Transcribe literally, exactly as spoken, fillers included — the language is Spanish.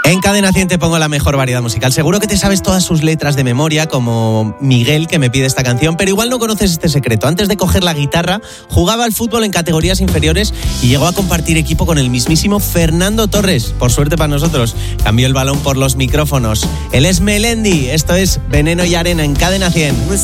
En Cadena cien te pongo la mejor variedad musical. Seguro que te sabes todas sus letras de memoria, como Miguel, que me pide esta canción, pero igual no conoces este secreto. Antes de coger la guitarra, jugaba al fútbol en categorías inferiores y llegó a compartir equipo con el mismísimo Fernando Torres. Por suerte para nosotros, cambió el balón por los micrófonos. Él es Melendi, esto es Veneno y Arena en Cadena cien. No es